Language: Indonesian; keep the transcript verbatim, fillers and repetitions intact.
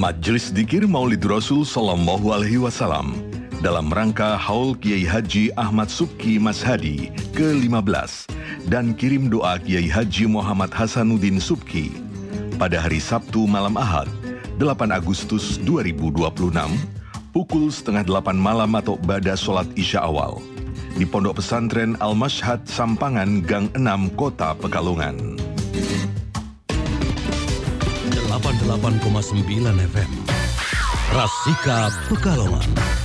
Majelis Dzikir Maulid Rasul Sallallahu Alaihi Wasallam dalam rangka Haul Kiai Haji Ahmad Subki Mas Hadi ke lima belas dan kirim doa Kiai Haji Muhammad Hasanuddin Subki pada hari Sabtu malam Ahad delapan Agustus dua ribu dua puluh enam pukul setengah delapan malam atau ba'da sholat Isya awal di Pondok Pesantren Al-Mashhad Sampangan Gang enam Kota Pekalongan. delapan puluh delapan koma sembilan F M Rasika Pekalongan.